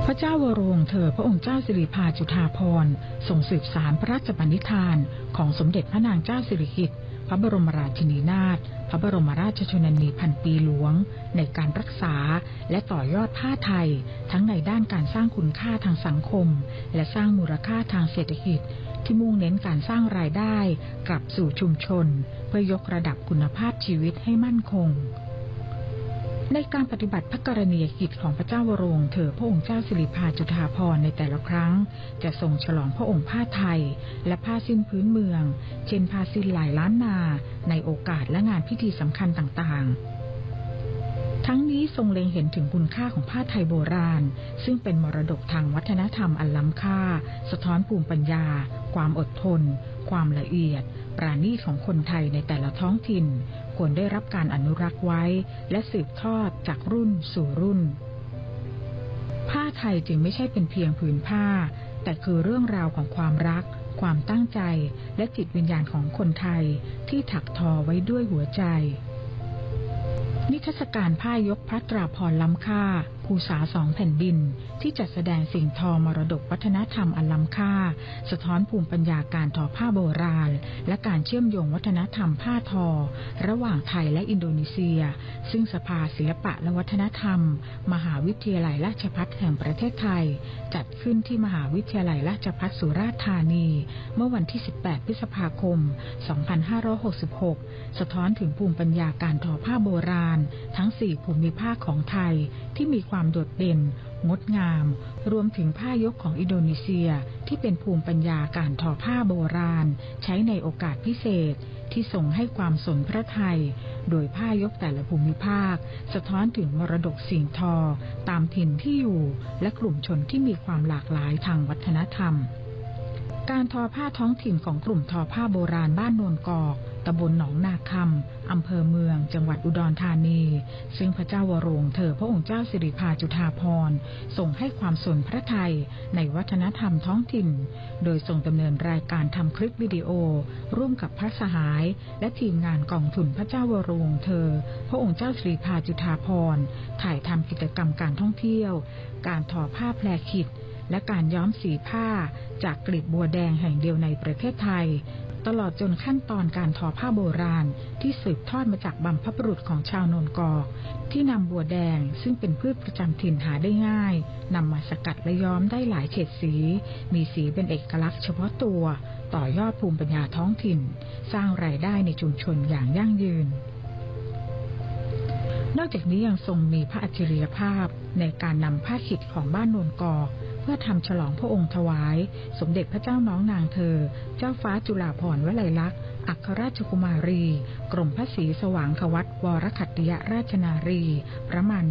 พระเจ้าวโรวงศ์เธอพระองค์เจ้าสิริภาจุฑาภรณ์ทรงสืบสานพระราชปณิธานของสมเด็จพระนางเจ้าสิริกิติ์พระบรมราชินีนาถพระบรมราชชนนีพันปีหลวงในการรักษาและต่อยอดผ้าไทยทั้งในด้านการสร้างคุณค่าทางสังคมและสร้างมูลค่าทางเศรษฐกิจที่มุ่งเน้นการสร้างรายได้กลับสู่ชุมชนเพื่อยกระดับคุณภาพชีวิตให้มั่นคงในการปฏิบัติพระกรณียกิจของพระเจ้าวโรวงศ์เธอพระองค์เจ้าสิริภาจุฑาภรณ์ในแต่ละครั้งจะทรงฉลองพระองค์ผ้าไทยและผ้าสิ้นพื้นเมืองเช่นผ้าสิ้นหลายล้านนาในโอกาสและงานพิธีสำคัญต่างๆทั้งนี้ทรงเล็งเห็นถึงคุณค่าของผ้าไทยโบราณซึ่งเป็นมรดกทางวัฒนธรรมอันล้ำค่าสะท้อนภูมิปัญญาความอดทนความละเอียดปราณีตของคนไทยในแต่ละท้องถิ่นควรได้รับการอนุรักษ์ไว้และสืบทอดจากรุ่นสู่รุ่นผ้าไทยจึงไม่ใช่เป็นเพียงผืนผ้าแต่คือเรื่องราวของความรักความตั้งใจและจิตวิญญาณของคนไทยที่ถักทอไว้ด้วยหัวใจนิทรรศการผ้ายกพระตราภรณ์ล้ำค่าภูษา2แผ่นดินที่จัดแสดงสิ่งทอมรดกวัฒนธรรมอันล้ำค่าสะท้อนภูมิปัญญาการทอผ้าโบราณและการเชื่อมโยงวัฒนธรรมผ้าทอระหว่างไทยและอินโดนีเซียซึ่งสภาศิลปะและวัฒนธรรมมหาวิทยาลัยราชภัฏแห่งประเทศไทยจัดขึ้นที่มหาวิทยาลัยราชภัฏสุราษฎร์ธานีเมื่อวันที่18พฤษภาคม2566สะท้อนถึงภูมิปัญญาการทอผ้าโบราณทั้ง4ภูมิภาคของไทยที่มีความโดดเด่นงดงามรวมถึงผ้ายกของอินโดนีเซียที่เป็นภูมิปัญญาการทอผ้าโบราณใช้ในโอกาสพิเศษที่ทรงให้ความสนพระทัยโดยผ้ายกแต่ละภูมิภาคสะท้อนถึงมรดกสิ่งทอตามถิ่นที่อยู่และกลุ่มชนที่มีความหลากหลายทางวัฒนธรรมการทอผ้าท้องถิ่นของกลุ่มทอผ้าโบราณบ้านโนนกอกตำบลหนองนาคำอำเภอเมืองจังหวัดอุดรธานีซึ่งพระเจ้าวโรวงศ์เธอพระองค์เจ้าสิริภาจุฑาภรณ์ทรงให้ความสนพระทัยในวัฒนธรรมท้องถิ่นโดยทรงดำเนินรายการทำคลิปวิดีโอร่วมกับพระสหายและทีมงานกองทุนพระเจ้าวโรวงศ์เธอพระองค์เจ้าสิริภาจุฑาภรณ์ถ่ายทำกิจกรรมการท่องเที่ยวการทอผ้าแพรขิดและการย้อมสีผ้าจากกลีบบัวแดงแห่งเดียวในประเทศไทยตลอดจนขั้นตอนการทอผ้าโบราณที่สืบทอดมาจากบรรพบุรุษของชาวโนนกอกที่นำบัวแดงซึ่งเป็นพืชประจำถิ่นหาได้ง่ายนำมาสกัดและย้อมได้หลายเฉดสีมีสีเป็นเอกลักษณ์เฉพาะตัวต่อยอดภูมิปัญญาท้องถิ่นสร้างรายได้ในชุมชนอย่างยั่งยืนนอกจากนี้ยังทรงมีพระอัจฉริยภาพในการนำผ้าขิดของบ้านโนนกอกเพื่อทำฉลองพระองค์ถวายสมเด็จพระเจ้าน้องนางเธอเจ้าฟ้าจุฬาภรณ์วลัยลักษณ์อัครราชกุมารีกรมพระศรีสว่างควัตรวรคัตติยราชนารีพระมาร